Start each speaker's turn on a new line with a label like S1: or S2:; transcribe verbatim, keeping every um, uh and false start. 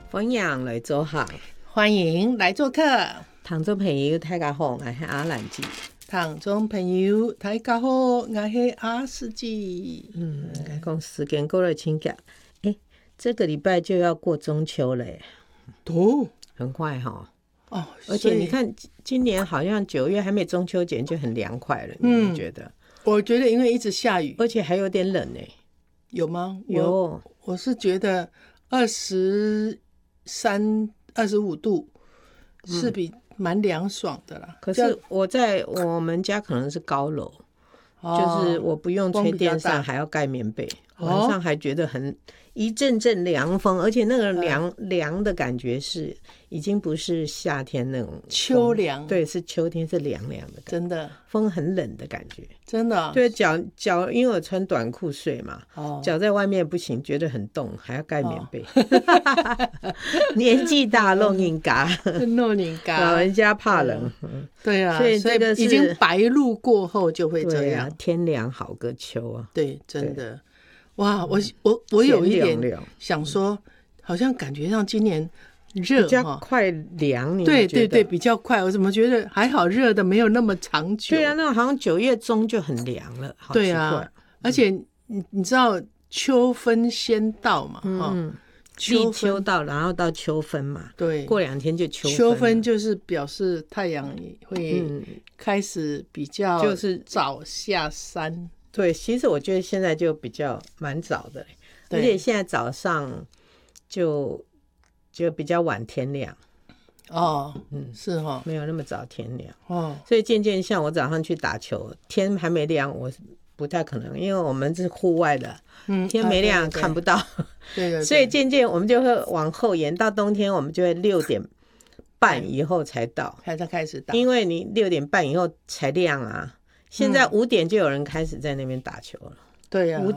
S1: 分享来做客，
S2: 欢迎来做客。
S1: 听众朋友大家好，我是阿兰姐。
S2: 听众朋友大家好，我是阿四姐。
S1: 嗯，讲时间过得真快，哎，这个礼拜就要过中秋了耶，
S2: 哦，
S1: 很快哈。
S2: 哦，
S1: 而且你看，今年好像九月还没中秋节就很凉快了，你们觉得？嗯，
S2: 我觉得因为一直下雨，
S1: 而且还有点冷呢。
S2: 有吗？
S1: 有，
S2: 我, 我是觉得二十三、二十五度是比蛮凉爽的啦。
S1: 嗯，可是我在我们家可能是高楼，哦，就是我不用吹电扇，还要盖棉被，晚上还觉得很一阵阵凉风，而且那个凉凉的感觉是已经不是夏天那种
S2: 秋凉，
S1: 对，是秋天，是凉凉的感觉，
S2: 真的
S1: 风很冷的感觉，
S2: 真的，啊，
S1: 对，脚脚因为我穿短裤睡嘛，
S2: 哦，
S1: 脚在外面不行，觉得很冻，还要盖棉被。哦，年纪大弄人家，
S2: 弄人家，
S1: 老人家怕冷，嗯，
S2: 对啊，
S1: 所以这个
S2: 所以已经白露过后就会这样，
S1: 啊，天凉好个秋啊，
S2: 对，真的。哇，我我我有一点想说，
S1: 嗯，
S2: 好像感觉上今年热
S1: 比较快凉，你
S2: 对对对，比较快。我怎么觉得还好，热的没有那么长久。
S1: 对啊，那好像九月中就很凉了，好奇怪。
S2: 对啊，而且你你知道秋分先到嘛？
S1: 嗯，立秋到，然后到秋分嘛。
S2: 对，
S1: 过两天就秋分。
S2: 秋分就是表示太阳会开始比较
S1: 就是
S2: 早下山。
S1: 对，其实我觉得现在就比较蛮早的，而且现在早上就就比较晚天亮。
S2: 哦，嗯，是哦，
S1: 没有那么早天亮
S2: 哦，
S1: 所以渐渐像我早上去打球，天还没亮，我不太可能，因为我们是户外的，嗯，天没亮，啊，看不到，
S2: 对对，
S1: 所以渐渐我们就会往后延，到冬天我们就会六点半以后才到，
S2: 才开始打，
S1: 因为你六点半以后才亮啊。现在五点就有人开始在那边打球了，
S2: 对呀，啊。